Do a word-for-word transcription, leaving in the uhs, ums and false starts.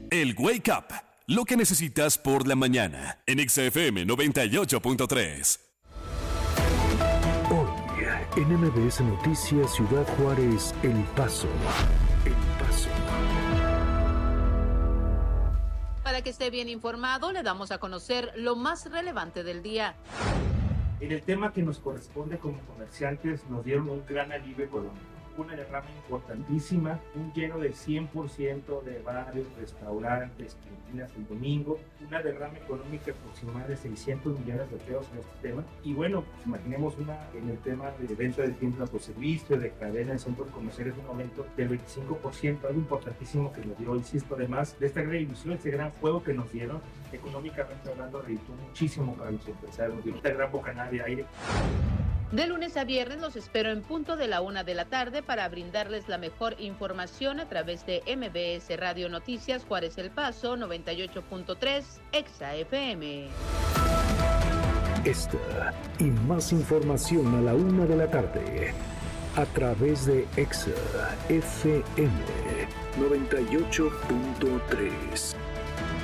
El Wake Up, lo que necesitas por la mañana, en X F M noventa y ocho punto tres. Hoy, en M B S Noticias Ciudad Juárez, El Paso. El Paso. Para que esté bien informado, le damos a conocer lo más relevante del día. En el tema que nos corresponde como comerciantes, nos dieron un gran alivio económico. Una derrama importantísima, un lleno del cien por ciento de bares, restaurantes, cantinas el domingo, una derrama económica aproximada de seiscientos millones de pesos en este tema. Y bueno, pues imaginemos una en el tema de venta de tiendas por servicio, de cadena de centros comerciales, un aumento del veinticinco por ciento, algo importantísimo que nos dio, insisto, además de esta gran ilusión, este gran juego que nos dieron, económicamente hablando, redujo muchísimo para los empresarios, nos dio esta gran bocanada de aire. De lunes a viernes los espero en punto de la una de la tarde para brindarles la mejor información a través de M B S Radio Noticias Juárez El Paso noventa y ocho punto tres Exa F M. Esta y más información a la una de la tarde a través de Exa F M noventa y ocho punto tres.